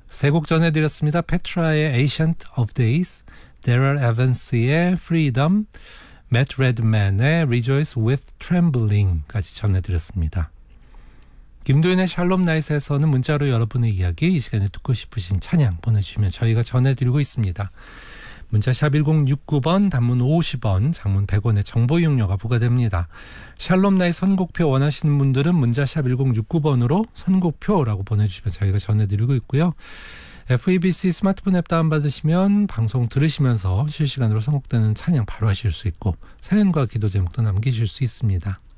세 곡 전해드렸습니다. 페트라의 Ancient of Days, 데럴 에반스의 Freedom, Matt Redman의 Rejoice with Trembling까지 전해드렸습니다. 김도윤의 샬롬 나잇에서는 문자로 여러분의 이야기, 이 시간에 듣고 싶으신 찬양 보내주시면 저희가 전해드리고 있습니다. 문자 샵 1069번, 단문 50원, 장문 100원의 정보 이용료가 부과됩니다. 샬롬 나잇 선곡표 원하시는 분들은 문자 샵 1069번으로 선곡표라고 보내주시면 저희가 전해드리고 있고요. FEBC 스마트폰 앱 다운받으시면 방송 들으시면서 실시간으로 선곡되는 찬양 바로 하실 수 있고 사연과 기도 제목도 남기실 수 있습니다.